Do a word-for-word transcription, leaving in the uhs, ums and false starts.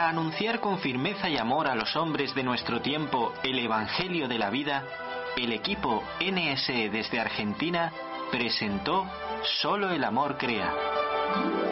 Para anunciar con firmeza y amor a los hombres de nuestro tiempo el Evangelio de la vida, el equipo N S E desde Argentina presentó Solo el amor crea.